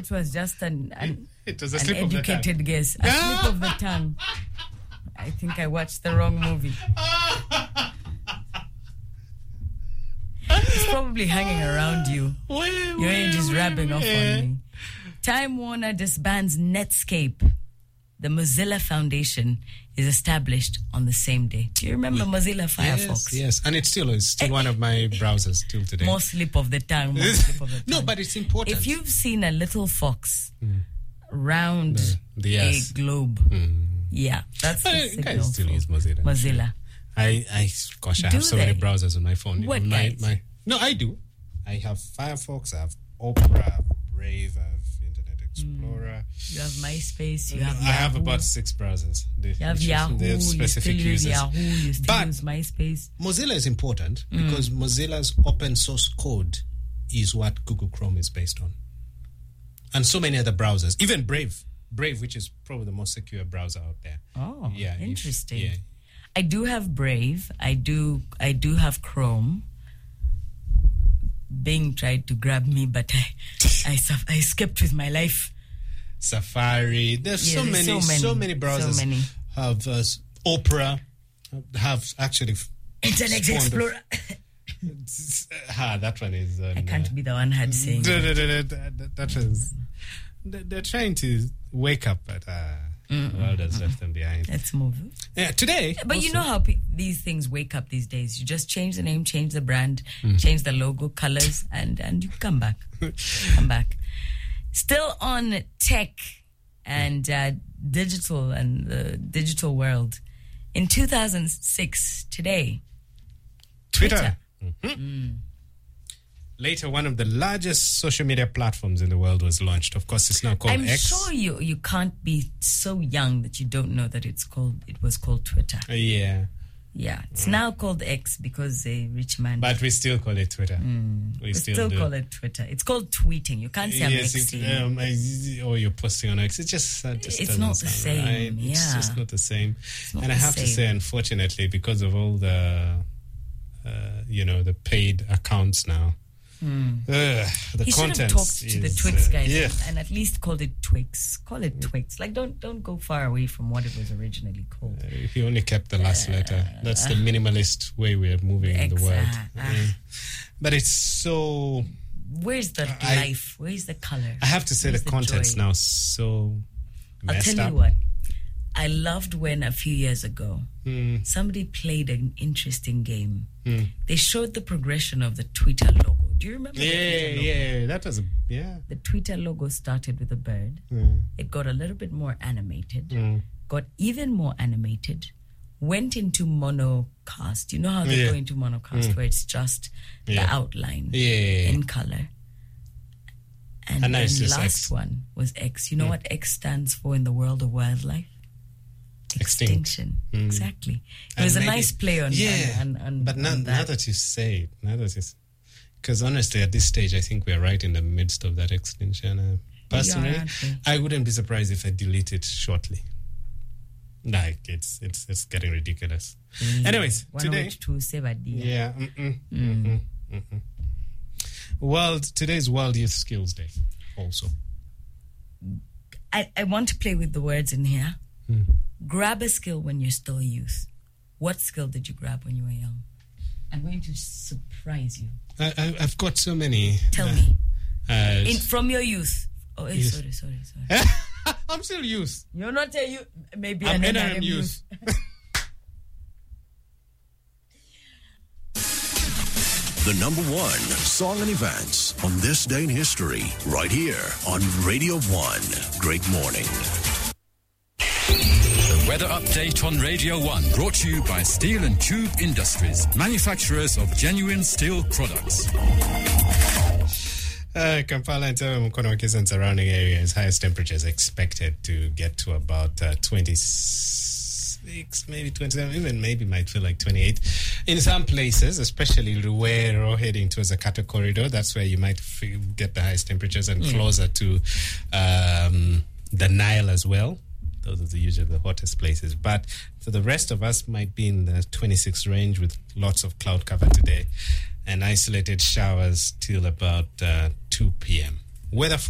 It was just an it was a an slip of the tongue. educated guess. A slip of the tongue. I think I watched the wrong movie. It's probably hanging around you. Your age is rubbing off on me. Time Warner disbands Netscape. The Mozilla Foundation is established on the same day. Do you remember Mozilla Firefox? Yes, and it's still one of my browsers till today. More slip of the tongue. More slip of the tongue. No, but it's important. If you've seen a little fox round a globe, yeah, that's the signal. I still use Mozilla. Mozilla. I have so many browsers on my phone. What guys? No, I do. I have Firefox, I have Opera, I have Brave, I have Internet Explorer. You have MySpace, you have I have about 6 browsers. You have Yahoo, they have specific you still use users. Yahoo, you still use MySpace. Mozilla is important because Mozilla's open source code is what Google Chrome is based on. And so many other browsers, even Brave, which is probably the most secure browser out there. Oh, yeah, interesting. Yeah. I do have Brave. I do have Chrome. Bing tried to grab me, but I escaped with my life. Safari. There's so many browsers. So many. Have Opera. Have actually Internet Explorer. That one is. I can't be the one had saying. That was. They're trying to wake up, but the world has left them behind. Let's move. Yeah, today. But also, you know how these things wake up these days. You just change the name, change the brand, change the logo, colors, and you come back. Come back. Still on tech and digital and the digital world. In 2006, today, Twitter. Later, one of the largest social media platforms in the world was launched. Of course, it's now called I'm X. sure you can't be so young that you don't know that it was called Twitter. Yeah. Yeah, it's now called X because a rich man. But we still call it Twitter. We still call it Twitter. It's called tweeting. You can't say I'm Xing. Or you're posting on X. It just it's not the same. Right. Yeah. It's just not the same. And I have to say, unfortunately, because of all the, the paid accounts now, the he content should have talked to the Twix guys and at least called it Twix. Call it Twix. Like don't go far away from what it was originally called. He only kept the last letter. That's the minimalist way we are moving in the world. But it's so. Where's the life? Where's the color? I have to say the content's now so messed up. I'll tell you what. I loved when a few years ago somebody played an interesting game. They showed the progression of the Twitter logo. Do you remember? That was The Twitter logo started with a bird. It got a little bit more animated. Got even more animated. Went into monocast. You know how they go into monocast where it's just the outline in color. And then the last one was X. You know what X stands for in the world of wildlife? Extinction. Exactly. It was a nice play on but now that you say it, because honestly, at this stage, I think we are right in the midst of that extinction. Personally, I wouldn't be surprised if I delete it shortly. Like it's getting ridiculous. Anyways, today, today's World Youth Skills Day. Also, I want to play with the words in here. Grab a skill when you're still a youth. What skill did you grab when you were young? I'm going to surprise you. I've got so many. Tell me. From your youth. Oh, sorry. I'm still youth. You're not a youth. Maybe I'm NRM youth. The number one song and events on this day in history, right here on Radio 1. Great morning. The weather update on Radio 1, brought to you by Steel and Tube Industries, manufacturers of genuine steel products. Kampala and Mukono and surrounding areas, highest temperatures expected to get to about 26, maybe 27, even maybe might feel like 28. In some places, especially Luwero heading towards the Kato corridor, that's where you might get the highest temperatures, and closer to the Nile as well. Those are usually the hottest places. But for the rest of us, might be in the 26 range with lots of cloud cover today and isolated showers till about 2 p.m. Weather